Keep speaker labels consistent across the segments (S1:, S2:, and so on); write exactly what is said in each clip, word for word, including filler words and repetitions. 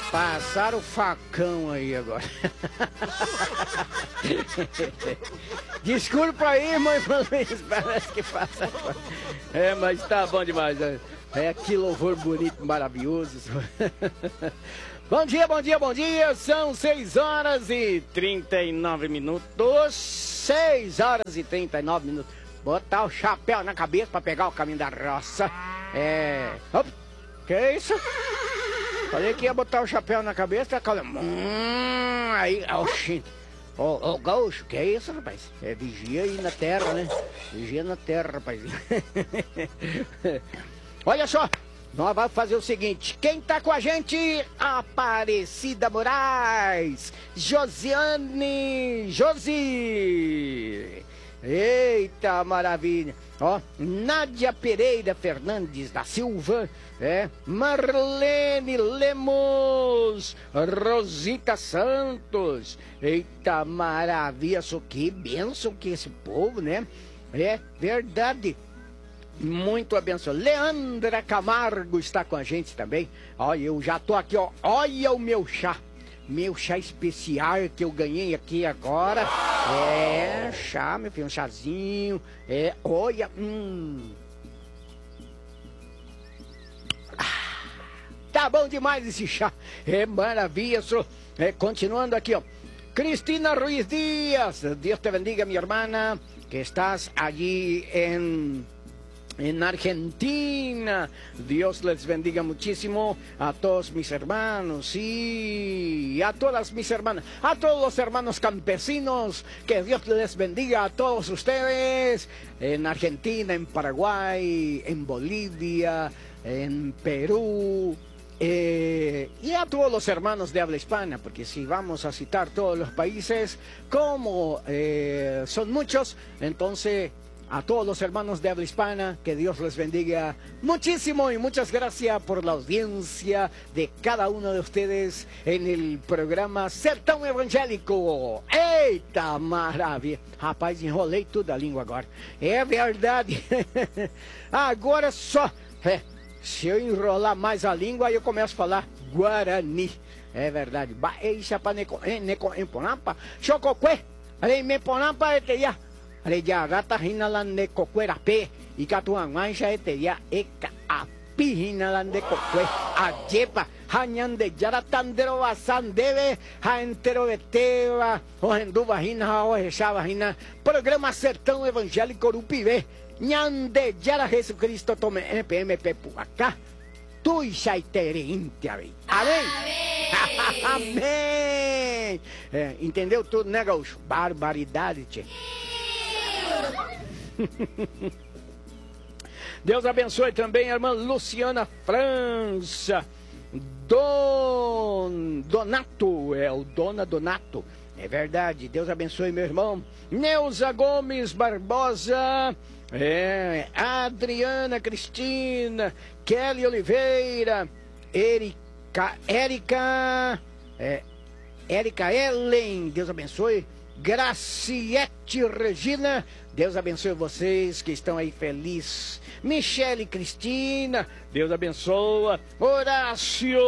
S1: Passaram o facão aí agora. Desculpa aí, mãe Luiz, parece que passa. É, mas tá bom demais. É, que louvor bonito, maravilhoso. Bom dia, bom dia, bom dia. São seis horas e trinta e nove minutos. seis horas e trinta e nove minutos. Botar o chapéu na cabeça pra pegar o caminho da roça. É... Opa, que é isso? Falei que ia botar o chapéu na cabeça, calma. Hum, aí, oxi. Ô, ô, gaúcho, que é isso, rapaz? É vigia aí na terra, né? Vigia na terra, rapaz. Olha só, nós vamos fazer o seguinte. Quem tá com a gente? Aparecida Moraes, Josiane, Josi. Eita, maravilha. Ó, Nádia Pereira Fernandes da Silva, é, Marlene Lemos, Rosita Santos. Eita, maravilha, só que bênção que esse povo, né? É verdade. Muito abençoado. Leandra Camargo está com a gente também. Olha, eu já tô aqui, ó. Olha o meu chá. Meu chá especial que eu ganhei aqui agora. É, chá, meu filho, um chazinho. É, olha, hum. Ah, tá bom demais esse chá. É maravilha. É, continuando aqui, ó. Cristina Ruiz Dias. Deus te bendiga, minha irmã, que estás allí em... en Argentina. Dios les bendiga muchísimo a todos mis hermanos y a todas mis hermanas, a todos los hermanos campesinos, que Dios les bendiga a todos ustedes en Argentina, en Paraguay, en Bolivia, en Perú, eh, y a todos los hermanos de habla hispana, porque si vamos a citar todos los países, como eh, son muchos, entonces a todos los hermanos de habla hispana, que Dios les bendiga muchísimo y muchas gracias por la audiencia de cada uno de ustedes en el programa Sertão Evangélico. Eita maravilha! Rapaz, enrolei tudo a língua agora. É verdade. Agora só, é, se eu enrolar mais a língua, aí eu começo a falar Guarani. É verdade. Baixa para Necoemponampa, Chocoque, Reimeponampa, Eteia. Reja gata hina lande cocuerape y catuanguancha eteya eka api hina lande cocue ayepa hañan de yara tandero basan debe ha entero beteva o enduva hina o echava hina programa Sertão Evangélico Urupibe ñan de yara Jesucristo tome M M P acá tu y shaitere intiabe. Amém. Amém. É, entendeu tudo, né, gaúcho? Barbaridade, tchê. Deus abençoe também a irmã Luciana França, Don Donato, é o Dona Donato, é verdade. Deus abençoe meu irmão Neuza Gomes Barbosa, é, Adriana Cristina, Kelly Oliveira, Erika, Erika, é, Erika Ellen, Deus abençoe. Graciete Regina, Deus abençoe vocês que estão aí felizes. Michele Cristina, Deus abençoa. Horácio,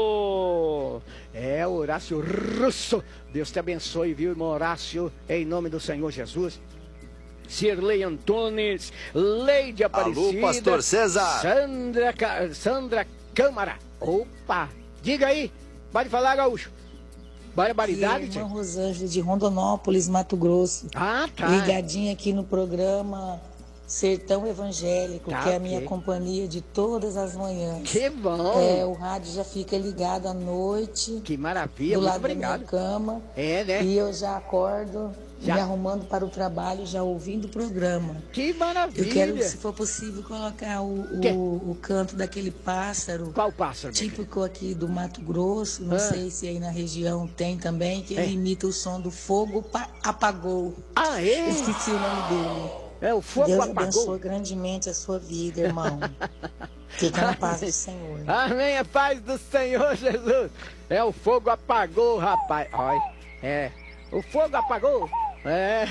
S1: é Horácio Russo, Deus te abençoe, viu, irmão Horácio, em nome do Senhor Jesus. Cirlei Antunes, Leide Aparecida.
S2: Alô, pastor César.
S1: Sandra, Sandra Câmara. Opa, diga aí, pode falar, gaúcho. Barbaridade,
S3: irmã Rosângela de Rondonópolis, Mato Grosso.
S1: Ah, tá.
S3: Ligadinha aqui no programa Sertão Evangélico,
S1: tá,
S3: que é a
S1: okay.
S3: minha companhia de todas as manhãs.
S1: Que bom!
S3: É, o rádio já fica ligado à noite.
S1: Que maravilha,
S3: do
S1: muito
S3: lado
S1: obrigado.
S3: da minha cama.
S1: É, né?
S3: E eu já acordo
S1: já.
S3: me arrumando para o trabalho, já ouvindo o programa.
S1: Que maravilha!
S3: Eu quero, se for possível, colocar o, o, o canto daquele pássaro.
S1: Qual pássaro?
S3: Típico aqui do Mato Grosso, não ah. sei se aí na região tem também, que é. ele imita o som do fogo apagou.
S1: Ah, é?
S3: Esqueci o nome dele.
S1: É, o fogo
S3: Deus
S1: apagou.
S3: Deus abençoe grandemente a sua vida, irmão. Fica na paz do Senhor.
S1: Amém, a paz do Senhor Jesus. É, o fogo apagou, rapaz. Olha, é, o fogo apagou. É.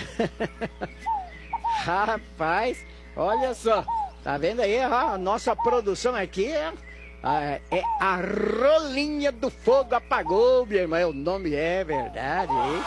S1: Rapaz, olha só. Tá vendo aí? A nossa produção aqui é Ah, é a Rolinha do Fogo Apagou, minha irmã. O nome é verdade, hein?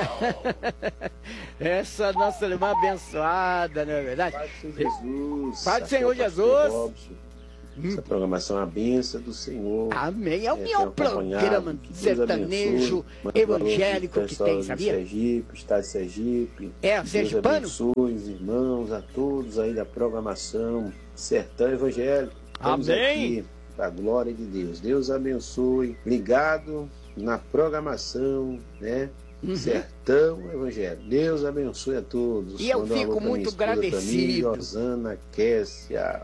S1: Essa nossa irmã abençoada, não é verdade?
S2: Pai do Senhor Jesus.
S1: Pai do Senhor Jesus.
S2: Essa programação é a bênção do Senhor.
S1: Amém. É o
S2: é,
S1: melhor programa sertanejo evangélico que tem, sabia?
S2: Sergipe, estado de Sergipe.
S1: É, sergipano?
S2: Deus abençoe os irmãos, a todos aí da programação Sertão Evangélico. Estamos
S1: Amém.
S2: aqui para a glória de Deus. Deus abençoe. Ligado na programação, né? Uhum. Sertão Evangélico. Deus abençoe a todos.
S1: E eu
S2: Manda
S1: fico muito agradecido.
S2: Rosana, Kessia.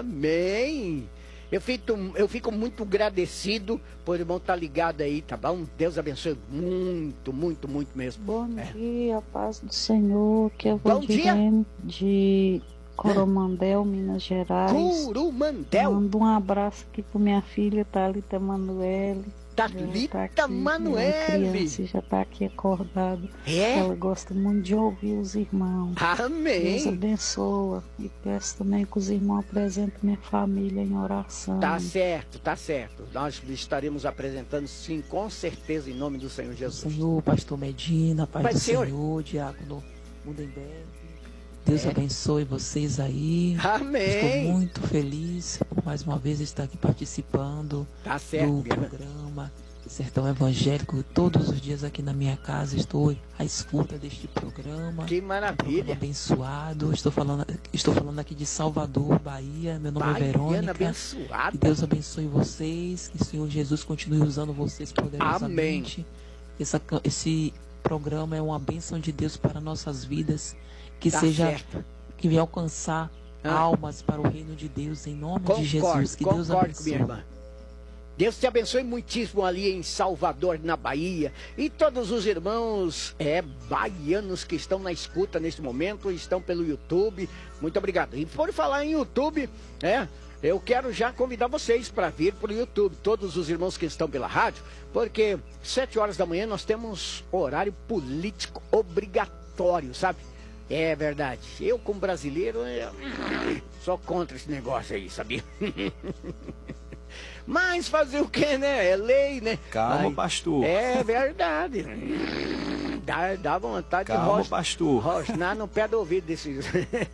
S1: Amém. Eu fico, eu fico muito agradecido por irmão estar ligado aí, tá bom? Deus abençoe muito, muito, muito mesmo.
S4: Bom
S1: é.
S4: dia, paz do Senhor. Que eu vou de, de Coromandel, Minas Gerais.
S1: Coromandel.
S4: Mando um abraço aqui para minha filha, Thalita Manoeli.
S1: Thalita
S4: tá
S1: Manoeli.
S4: Já está aqui acordada.
S1: É?
S4: Ela gosta muito de ouvir os irmãos.
S1: Amém.
S4: Deus abençoa. E peço também que os irmãos apresentem minha família em oração.
S1: Tá certo, tá certo. Nós estaremos apresentando sim, com certeza, em nome do Senhor Jesus.
S5: Senhor, pastor Medina, Pai, Pai do Senhor, Senhor Diácono Mundenberg. Deus é. abençoe vocês aí.
S1: Amém.
S5: Estou muito feliz por mais uma vez estar aqui participando
S1: tá certo,
S5: do programa Sertão Evangélico. Todos os dias aqui na minha casa estou à escuta deste programa.
S1: Que maravilha.
S5: Um abençoado. Estou falando, estou falando aqui de Salvador, Bahia. Meu nome
S1: Baiana
S5: é Verônica.
S1: Abençoada.
S5: E Deus abençoe vocês. Que o Senhor Jesus continue usando vocês poderosamente.
S1: Amém.
S5: Essa, esse programa é uma bênção de Deus para nossas vidas. Que
S1: tá
S5: seja,
S1: certo.
S5: que venha alcançar ah. almas para o reino de Deus, em nome
S1: concordo,
S5: de Jesus. Que Deus abençoe.
S1: Minha irmã. Deus te abençoe muitíssimo ali em Salvador, na Bahia. E todos os irmãos é, baianos que estão na escuta neste momento, estão pelo YouTube. Muito obrigado. E por falar em YouTube, é, eu quero já convidar vocês para vir para o YouTube, todos os irmãos que estão pela rádio, porque sete horas da manhã nós temos horário político obrigatório, sabe? É verdade. Eu, como brasileiro, eu... sou contra esse negócio aí, sabia? Mas fazer o que, né? É lei, né?
S6: Calma,
S1: Ai,
S6: pastor.
S1: É verdade. Dá, dá vontade
S6: Calma,
S1: de ros...
S6: pastor.
S1: rosnar no pé do ouvido desses.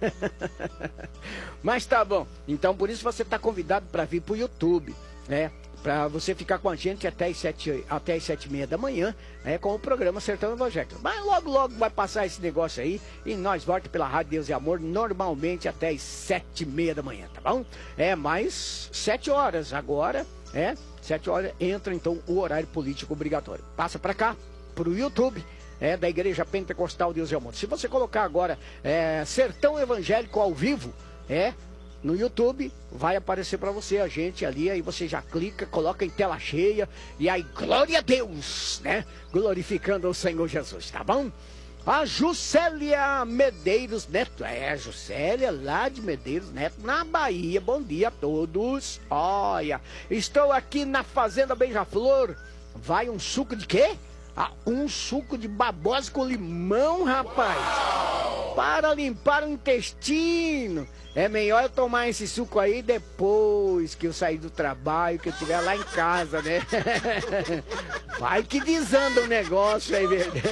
S1: Mas tá bom. Então, por isso você tá convidado para vir pro YouTube, né? Para você ficar com a gente até as sete, até as sete e meia da manhã, é, com o programa Sertão Evangélico. Mas logo, logo vai passar esse negócio aí e nós voltamos pela Rádio Deus e Amor normalmente até as sete e meia da manhã, tá bom? É, mais sete horas agora, é, sete horas entra então o horário político obrigatório. Passa para cá, pro YouTube, é, da Igreja Pentecostal Deus e Amor. Se você colocar agora é, Sertão Evangélico ao vivo, é... no YouTube, vai aparecer para você a gente ali, aí você já clica, coloca em tela cheia, e aí, glória a Deus, né? Glorificando o Senhor Jesus, tá bom? A Juscelia Medeiros Neto, é, a Juscelia lá de Medeiros Neto, na Bahia, bom dia a todos. Olha, estou aqui na Fazenda Beija-Flor, vai um suco de quê? Ah, um suco de babosa com limão, rapaz, para limpar o intestino. É melhor eu tomar esse suco aí depois que eu sair do trabalho, que eu estiver lá em casa, né? Vai que desanda o negócio aí,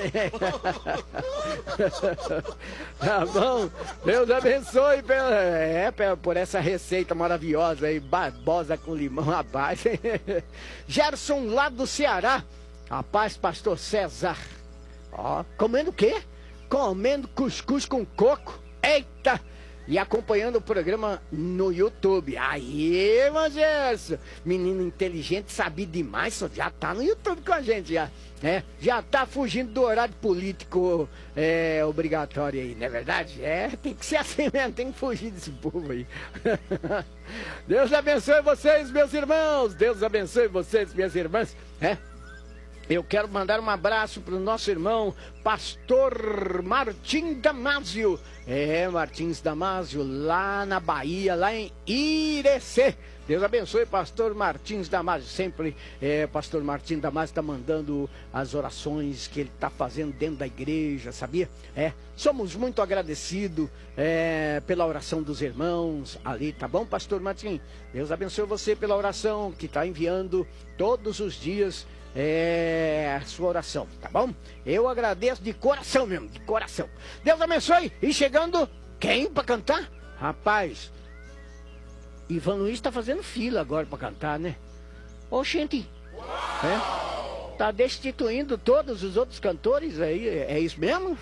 S1: tá bom? Deus abençoe pela, é, por essa receita maravilhosa aí, babosa com limão, rapaz. Gerson lá do Ceará. Rapaz, pastor César. Ó, comendo o quê? Comendo cuscuz com coco. Eita! E acompanhando o programa no YouTube. Aí, Gerson, menino inteligente, sabia demais, só já tá no YouTube com a gente, já. É, já tá fugindo do horário político é, obrigatório aí, não é verdade? É, tem que ser assim mesmo, tem que fugir desse povo aí. Deus abençoe vocês, meus irmãos. Deus abençoe vocês, minhas irmãs. É. Eu quero mandar um abraço para o nosso irmão, pastor Martim Damásio. É, Martins Damásio, lá na Bahia, lá em Irecê. Deus abençoe, pastor Martins Damásio. Sempre, é, pastor Martins Damásio está mandando as orações que ele está fazendo dentro da igreja, sabia? É, somos muito agradecidos é, pela oração dos irmãos ali, tá bom, pastor Martins? Deus abençoe você pela oração que está enviando todos os dias. É a sua oração, tá bom? Eu agradeço de coração mesmo, de coração. Deus abençoe. E chegando, quem para cantar? Rapaz, Ivan Luiz tá fazendo fila agora para cantar, né? Ô, gente, é, tá destituindo todos os outros cantores aí, é isso mesmo?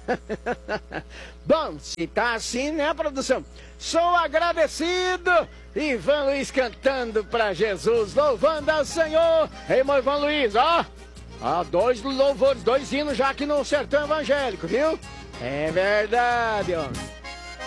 S1: Bom, se tá assim, né, produção? Sou agradecido. Ivan Luiz cantando pra Jesus, louvando ao Senhor. Ei, irmão Ivan Luiz, ó, ó, dois louvores, dois hinos já aqui no Sertão Evangélico, viu? É verdade, ó.